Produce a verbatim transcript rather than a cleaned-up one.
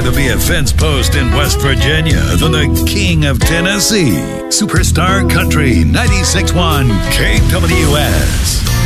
to be a fence post in West Virginia than the King of Tennessee. Superstar Country ninety-six point one K W S.